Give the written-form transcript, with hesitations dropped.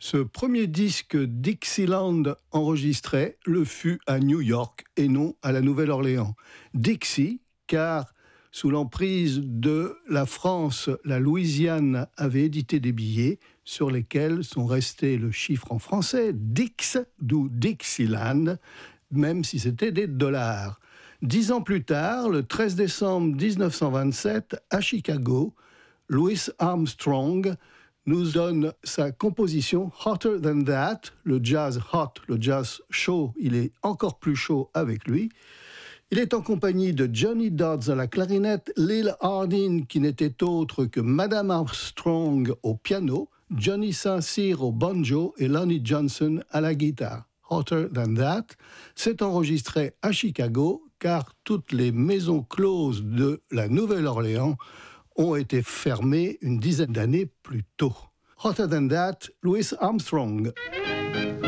Ce premier disque Dixieland enregistré le fut à New York et non à la Nouvelle-Orléans. Dixie, car sous l'emprise de la France, la Louisiane avait édité des billets sur lesquels sont restés le chiffre en français, Dix, d'où Dixieland, même si c'était des dollars. 10 ans plus tard, le 13 décembre 1927, à Chicago, Louis Armstrong nous donne sa composition Hotter Than That, le jazz hot, le jazz chaud, il est encore plus chaud avec lui. Il est en compagnie de Johnny Dodds à la clarinette, Lil Hardin qui n'était autre que Madame Armstrong au piano, Johnny Saint-Cyr au banjo et Lonnie Johnson à la guitare. Hotter Than That, c'est enregistré à Chicago car toutes les maisons closes de la Nouvelle-Orléans ont été fermées une dizaine d'années plus tôt. Hotter Than That, Louis Armstrong.